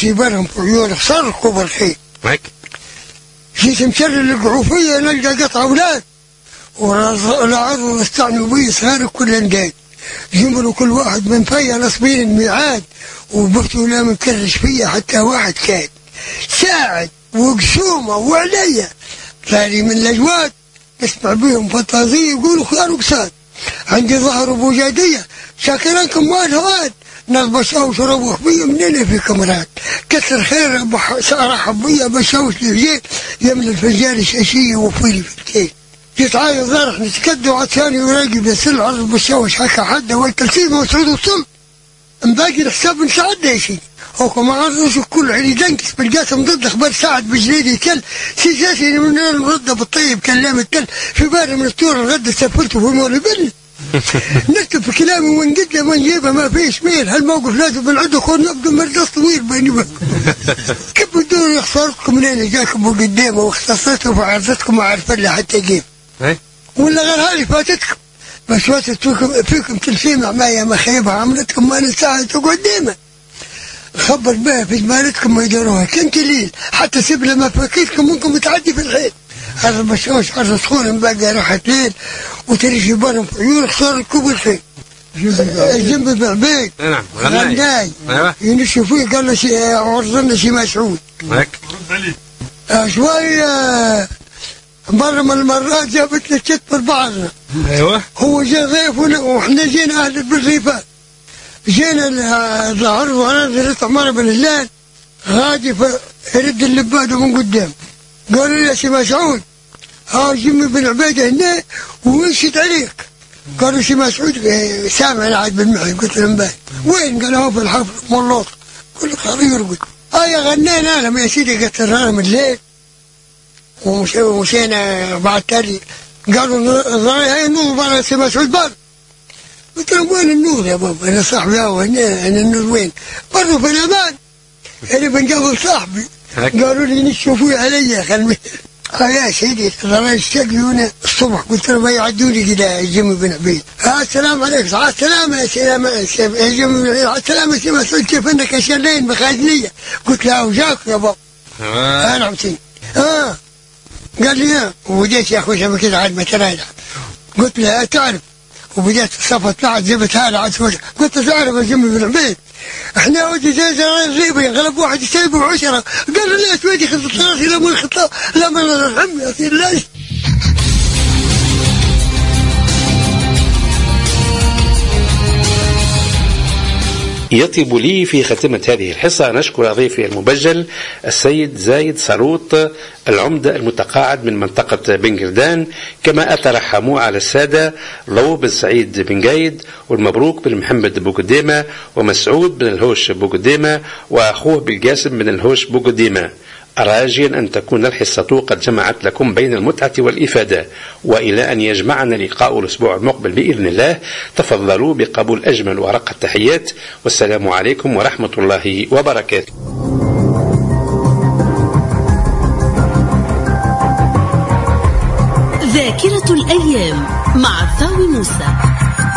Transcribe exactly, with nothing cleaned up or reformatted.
ترشي بالهم في عيونك صرخوا بالخير. جيت مشرل القعوفية نلقى قطع أولاد والعرض استعنوا بي صغار كل انداد جملوا كل واحد من فيا نصبين الميعاد وبفتوا لا مكرش فيا حتى واحد كان ساعد وقسومة وعليا ثاني من الأجواد اسمع بيهم فطازية يقولوا خيار وقصاد عندي ظهر أبو جادية شاكرانكم والهواد ناس بشاوش ربوح بيا منين في كاميرات كثر خير رحب بيا بشاوش للجيل يملى الفنجان الشاشية وفيلي في الكيل جيت عايز ضارح نتكدوا عطاني وراقب يسل على البشاوش حكا حدا والتلسيم وسعود وصل مباقي الحساب نساعدنا يا سيدي هوكو ما عرضوش الكل عيني دنكس بالقاسم ضد اخبار ساعد بجليدي كل سيساسي من الرده بالطيب كلام التل في بالي من الطور الغد سافرته في مول البل نكتب في كلامي ونقد له من جيبه ما فيش ميل هالموقف لازم بنعده خور نبدا مرقص طويل بيني وبينكم كيف بدون يخسركم منين جاكم وقدامه واختصرتوا وعرضتكم ما عارفين له حتى كيف ولا غير هذه فاتتكم بس فاتت فيكم فيكم تلسيمة معايا مخيبة عملتكم ما نساعدتوا قدامه خبر بها في جمالتكم ما يدروها كنت ليل حتى سيب لما فكيتكم ممكن تعدي في الحيل هذا بشوش هذا صخور باقي راحت ليل وتريشي بالهم في عيونك صار الكوب الخير الجنب بعبيد نعم غناي ينشوا فيه قال له شي عرضنا شي مسعود شوية مرة من المرات جابت لي شت بالبعضنا ايوه هو جا ضيف واحنا جينا اهل بالريفات جينا العرض وانا زرت عمارة بن هلال غادي فرد اللباد من قدام قالوا لي يا سي مسعود ها جمي بن عبيده هنا وينشد عليك قالوا سي مسعود سامع انا عاد بالمحي قلت لهم باهي وين؟ قال هو في الحفل مولوط قلت خليه يرقد هيا غنينا انا يا سيدي قلت لنا من الليل ومشينا بعد تالي قالوا هاي النور بقى سي مسعود بار قلت لهم وين النور يا بابا انا صاحبي هو هنا انا النور وين؟ برضه في الامان انا بنقابل صاحبي قالوا لي نشوفوه علي خلمي اه يا سيدي ترى اشتقلونا الصبح قلت لهم يعدوني كده جيم بن عبيد اه السلام عليكم اه السلام يا سلام يا جيم السلام يا سي مسعود كيف انك يا شلين بخازنيه قلت له وجاك يا بابا اه نعم سيدي اه قال لي اه وجيت يا اخوي ما كده عاد ما تراجع قلت له تعرف وبدأت الصفة طلعت جبتها لها على وجه قلت له تعرف يا جيم بن عبيد احنا وجه زي زي الريبه غلب واحد يسيبه بعشره قال له ليش ودي خطط راسي لا من خطا لا من الرحم يا سيدي ليش يطيب لي في ختمة هذه الحصة نشكر ضيفي المبجل السيد زايد صاروط العمدة المتقاعد من منطقة بن قردان كما أترحم على السادة ضو بن سعيد بن قايد والمبروك بن محمد بوقديمة ومسعود بن الهوش بوقديمة وأخوه بالقاسم بن الهوش بوقديمة راجيا أن تكون الحصة قد جمعت لكم بين المتعة والإفادة وإلى أن يجمعنا لقاء الأسبوع المقبل بإذن الله تفضلوا بقبول أجمل ورق التحيات والسلام عليكم ورحمة الله وبركاته. ذاكرة الأيام مع الثاوي موسى.